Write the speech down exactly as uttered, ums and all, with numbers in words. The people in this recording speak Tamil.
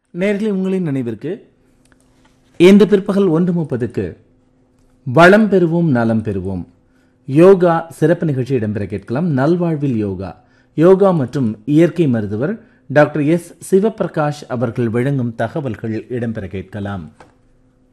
நேயர்களே, உங்களின் நினைவிற்கு இன்று பிற்பகல் ஒன்று முப்பதுக்கு வளம் பெறுவோம் நலம் பெறுவோம் யோகா சிறப்பு நிகழ்ச்சி இடம்பெற கேட்கலாம். நல்வாழ்வில் யோகா யோகா மற்றும் இயற்கை மருத்துவர் டாக்டர் எஸ் சிவபிரகாஷ் அவர்கள் வழங்கும் தகவல்கள் இடம்பெற கேட்கலாம்.